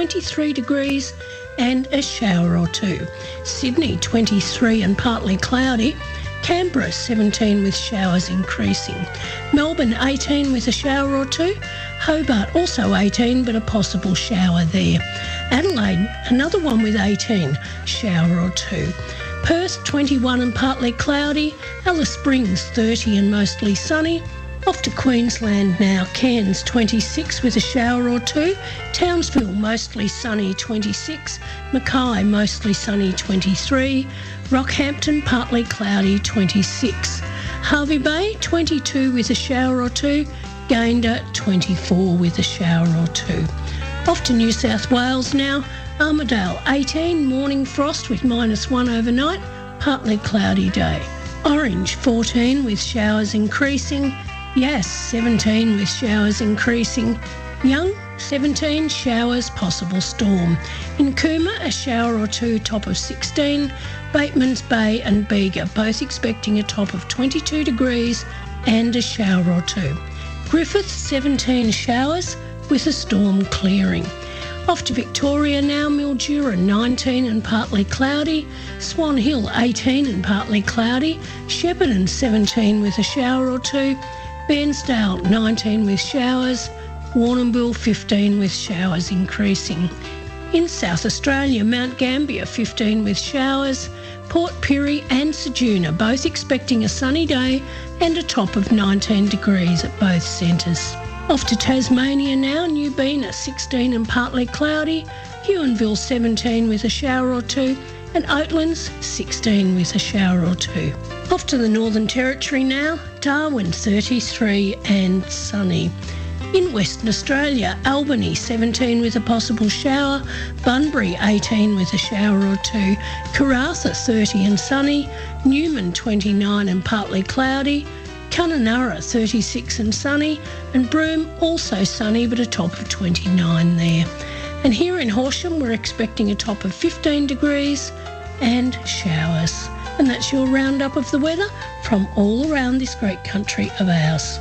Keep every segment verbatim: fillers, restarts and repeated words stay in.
twenty-three degrees and a shower or two. Sydney, twenty-three and partly cloudy. Canberra, seventeen with showers increasing. Melbourne, eighteen with a shower or two. Hobart, also eighteen, but a possible shower there. Adelaide, another one with eighteen, shower or two. Perth, twenty-one and partly cloudy. Alice Springs, thirty and mostly sunny. Off to Queensland now. Cairns, twenty-six with a shower or two. Townsville, mostly sunny, twenty-six. Mackay, mostly sunny, twenty-three. Rockhampton, partly cloudy, twenty-six. Hervey Bay, twenty-two with a shower or two. Gayndah, twenty-four with a shower or two. Off to New South Wales now. Armidale, eighteen, morning frost with minus one overnight, partly cloudy day. Orange, fourteen with showers increasing. Yass, seventeen with showers increasing. Young, seventeen, showers, possible storm. In Cooma, a shower or two, top of sixteen. Batemans Bay and Bega, both expecting a top of twenty-two degrees and a shower or two. Griffith, seventeen showers with a storm clearing. Off to Victoria now. Mildura, nineteen and partly cloudy. Swan Hill, eighteen and partly cloudy. Shepparton, seventeen with a shower or two. Bairnsdale, nineteen with showers. Warrnambool, fifteen with showers increasing. In South Australia, Mount Gambier, fifteen with showers. Port Pirie and Ceduna, both expecting a sunny day and a top of nineteen degrees at both centres. Off to Tasmania now. Newbina, sixteen and partly cloudy. Huonville, seventeen with a shower or two. And Oatlands, sixteen with a shower or two. Off to the Northern Territory now. Darwin, thirty-three and sunny. In Western Australia, Albany, seventeen with a possible shower. Bunbury, eighteen with a shower or two. Karratha, thirty and sunny. Newman, twenty-nine and partly cloudy. Kununurra, thirty-six and sunny. And Broome, also sunny, but a top of twenty-nine there. And here in Horsham, we're expecting a top of fifteen degrees and showers. And that's your roundup of the weather from all around this great country of ours.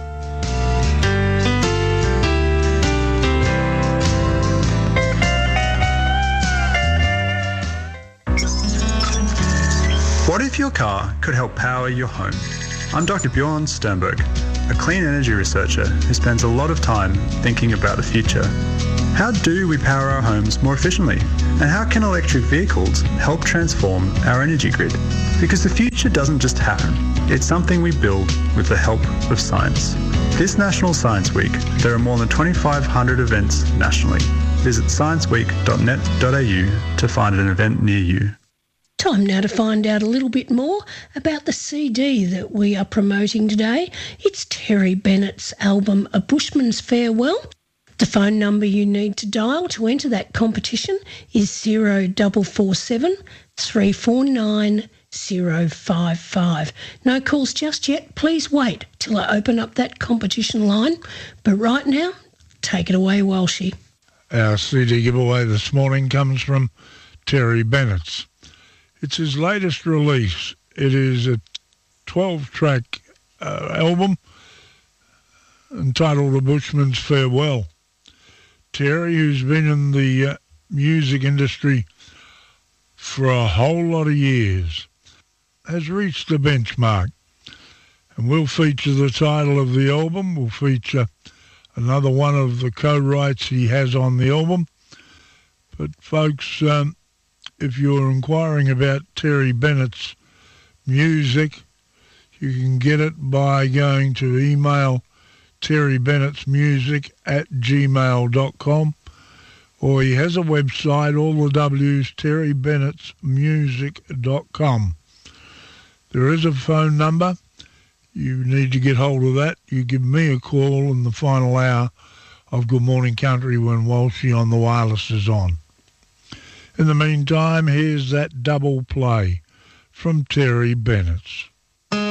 What if your car could help power your home? I'm Doctor Bjorn Sternberg, a clean energy researcher who spends a lot of time thinking about the future. How do we power our homes more efficiently? And how can electric vehicles help transform our energy grid? Because the future doesn't just happen. It's something we build with the help of science. This National Science Week, there are more than twenty-five hundred events nationally. Visit science week dot net dot a u to find an event near you. Time now to find out a little bit more about the C D that we are promoting today. It's Terry Bennett's album A Bushman's Farewell. The phone number you need to dial to enter that competition is zero four four seven, three four nine, zero five five. No calls just yet. Please wait till I open up that competition line. But right now, take it away, Walshy. Our C D giveaway this morning comes from Terry Bennett's. It's his latest release. It is a twelve-track uh, album entitled A Bushman's Farewell. Terry, who's been in the uh, music industry for a whole lot of years, has reached the benchmark. And we'll feature the title of the album. We'll feature another one of the co-writes he has on the album. But folks, um, if you're inquiring about Terry Bennett's music, you can get it by going to email terrybennettsmusic at gmail dot com, or he has a website, all the W's, terrybennettsmusic dot com. There is a phone number. You need to get hold of that. You give me a call in the final hour of Good Morning Country when Walshy on the Wireless is on. In the meantime, here's that double play from Terry Bennett's.